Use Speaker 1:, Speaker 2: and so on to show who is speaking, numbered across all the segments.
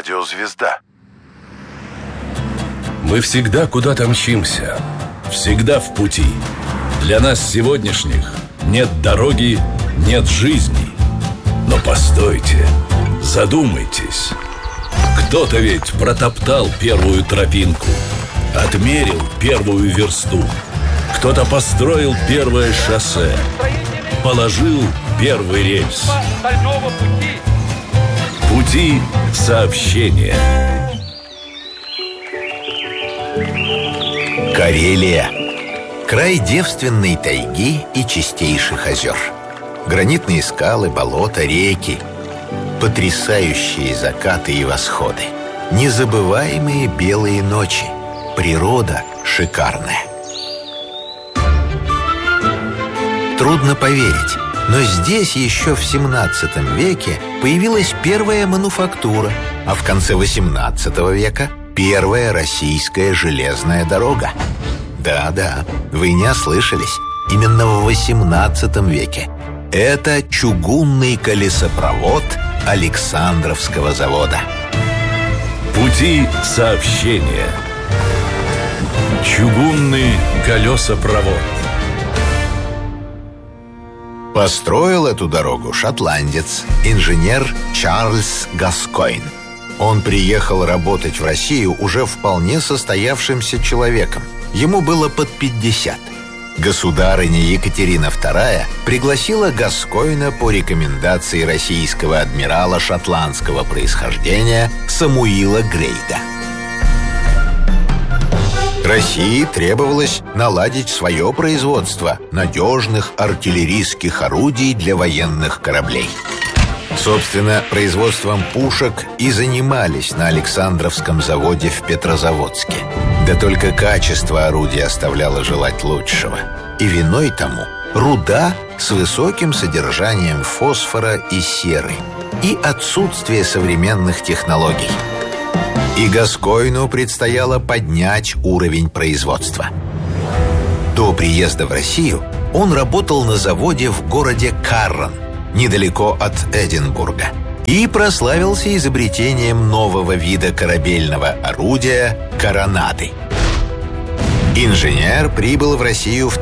Speaker 1: радиозвезда.
Speaker 2: Мы всегда куда-то мчимся, всегда в пути. Для нас сегодняшних нет дороги, нет жизни. Но постойте, задумайтесь. Кто-то ведь протоптал первую тропинку, отмерил первую версту. Кто-то построил первое шоссе, положил первый рельс. Пути сообщения.
Speaker 3: Карелия. Край девственной тайги и чистейших озер. Гранитные скалы, болота, реки. Потрясающие закаты и восходы. Незабываемые белые ночи. Природа шикарная. Трудно поверить, но здесь еще в 17 веке появилась первая мануфактура, а в конце 18 века первая российская железная дорога. Да-да, вы не ослышались, именно в 18 веке. Это чугунный колесопровод Александровского завода.
Speaker 2: Пути сообщения. Чугунный колесопровод.
Speaker 3: Построил эту дорогу шотландец, инженер Чарльз Гаскойн. Он приехал работать в Россию уже вполне состоявшимся человеком. Ему было под 50. Государыня Екатерина II пригласила Гаскойна по рекомендации российского адмирала шотландского происхождения Самуила Грейда. России требовалось наладить свое производство надежных артиллерийских орудий для военных кораблей. Собственно, производством пушек и занимались на Александровском заводе в Петрозаводске. Да только качество орудия оставляло желать лучшего. И виной тому руда с высоким содержанием фосфора и серы и отсутствие современных технологий. И Гаскойну предстояло поднять уровень производства. До приезда в Россию он работал на заводе в городе Каррон, недалеко от Эдинбурга, и прославился изобретением нового вида корабельного орудия «Коронады». Инженер прибыл в Россию в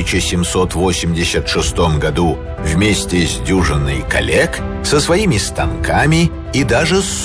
Speaker 3: 1786 году вместе с дюжиной коллег, со своими станками и даже с